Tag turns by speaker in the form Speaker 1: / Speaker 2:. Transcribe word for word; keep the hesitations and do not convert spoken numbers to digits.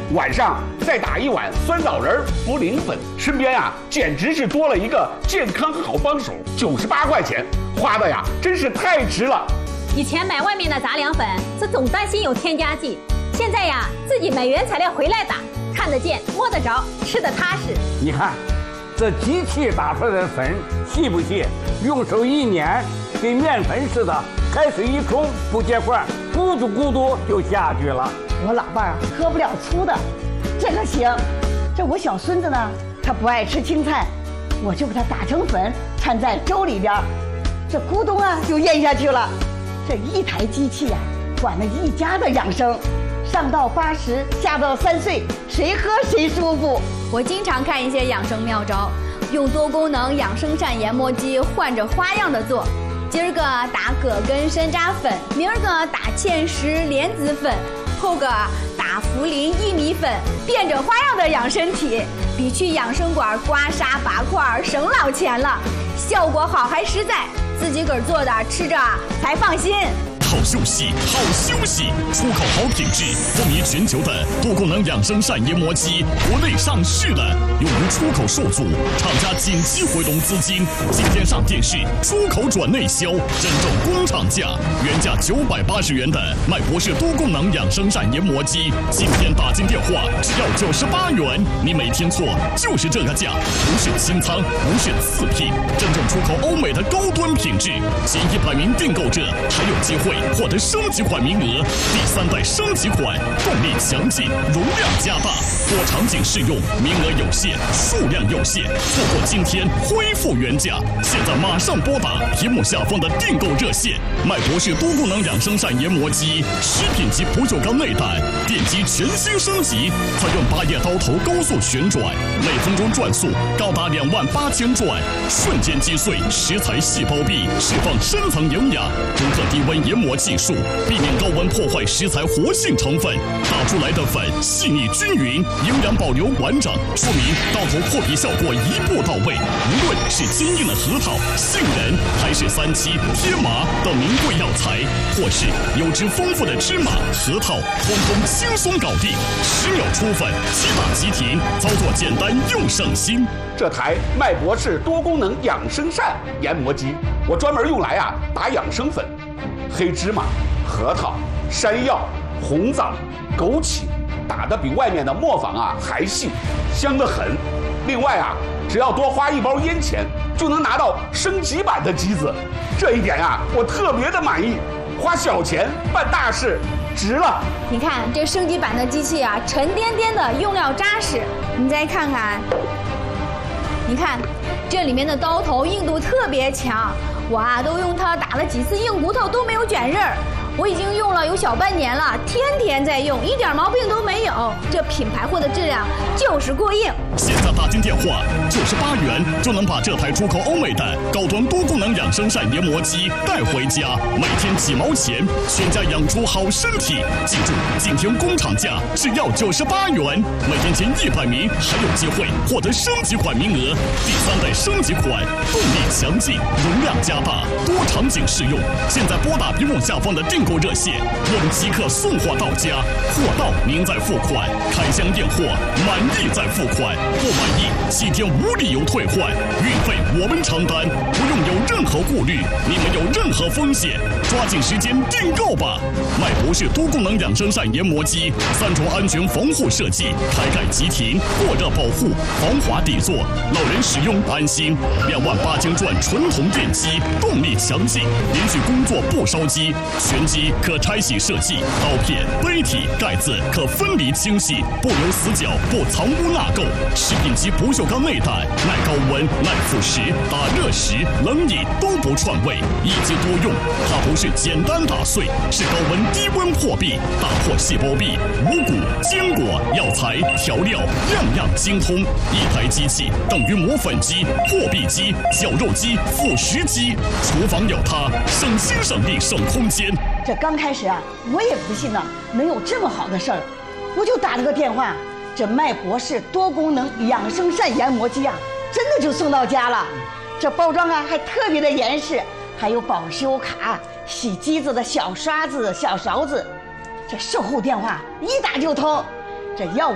Speaker 1: 晚上再打一碗酸枣仁茯苓粉，身边呀简直是多了一个健康好帮手。九十八块钱，花的呀真是太值了。
Speaker 2: 以前买外面的杂粮粉是总担心有添加剂，现在呀自己买原材料回来打，看得见摸得着，吃得踏实。
Speaker 3: 你看，这机器打出来的粉细不细？用手一捻，跟面粉似的，开水一冲不结块，咕嘟咕嘟就下去了。
Speaker 4: 我老伴儿喝不了粗的，这个行。这我小孙子呢，他不爱吃青菜，我就给他打成粉，掺在粥里边，这咕咚啊就咽下去了。这一台机器呀、啊，管了一家的养生，上到八十，下到三岁，谁喝谁舒服。
Speaker 5: 我经常看一些养生妙招，用多功能养生膳研磨机换着花样的做。今儿个打葛根山楂粉，明儿个打芡实莲子粉，后个打茯苓薏米粉，变着花样的养身体，比去养生馆刮痧拔块省老钱了，效果好还实在，自己个儿做的吃着才放心。
Speaker 6: 好休息，好休息！出口好品质，风靡全球的多功能养生膳研磨机，国内上市了，由于出口受阻，厂家紧急回笼资金，今天上电视，出口转内销，真正工厂价，原价九百八十元的麦博士多功能养生膳研磨机，今天打进电话只要九十八元，你没听错，就是这个价，不是清仓，不是次品，真正出口欧美的高端品质，前一百名订购者还有机会获得升级款名额，第三代升级款，动力强劲，容量加大，多场景适用，名额有限，数量有限，错过今天恢复原价。现在马上拨打屏幕下方的订购热线，麦博士多功能养生膳研磨机，食品级不锈钢内胆，电机全新升级，采用八叶刀头高速旋转，每分钟转速高达两万八千转，瞬间击碎食材细胞壁，释放深层营养，独特低温研磨技术，避免高温破坏食材活性成分，打出来的粉细腻均匀，营养保留完整，说明刀头破皮效果一步到位。无论是坚硬的核桃、杏仁，还是三七、天麻等名贵药材，或是油脂丰富的芝麻、核桃，通通轻松搞定，十秒出粉，即打即停，操作简单又省心。
Speaker 1: 这台麦博士多功能养生膳研磨机，我专门用来啊打养生粉。黑芝麻、核桃、山药、红枣、枸杞，打得比外面的磨坊啊还细，香得很。另外啊，只要多花一包烟钱，就能拿到升级版的机子，这一点啊，我特别的满意。花小钱办大事，值了。
Speaker 5: 你看这升级版的机器啊，沉甸甸的，用料扎实。你再看看，你看这里面的刀头硬度特别强。我啊，都用它打了几次硬骨头都没有卷刃儿，我已经用了有小半年了，天天在用，一点毛病都没有。这品牌货的质量就是过硬。
Speaker 6: 现在打进电话，九十八元就能把这台出口欧美的高端多功能养生膳研磨机带回家，每天几毛钱，全家养出好身体。记住，今天工厂价只要九十八元，每天前一百名还有机会获得升级款名额。第三代升级款，动力强劲，容量加大，多场景适用。现在拨打屏幕下方的订购热线，我们即刻送货到家，货到您再付款，开箱验货，满意再付款，不满意七天无理由退换，运费我们承担，不用有任何顾虑，你们有任何风险，抓紧时间订购吧。麦博士多功能养生膳研磨机，三重安全防护设计，开盖即停，过热保护，防滑底座，老人使用安心。两万八千转纯铜电机，动力强劲，连续工作不烧机，全机可拆洗设计，刀片、杯体、盖子可分离清洗，不留死角，不藏污纳垢。食品级不锈钢内胆，耐高温、耐腐蚀，打热食、冷饮都不串味，一机多用。它不是简单打碎，是高温低温破壁，打破细胞壁，五谷、坚果、药材、调料，样样精通。一台机器等于磨粉机、破壁机、绞肉机、腐蚀机，厨房有它，省心省力省空间。
Speaker 4: 这刚开始啊，我也不信呢，能有这么好的事儿，我就打了个电话，这麦博士多功能养生膳研磨机啊，真的就送到家了。这包装啊还特别的严实，还有保修卡、洗机子的小刷子、小勺子，这售后电话一打就通。这要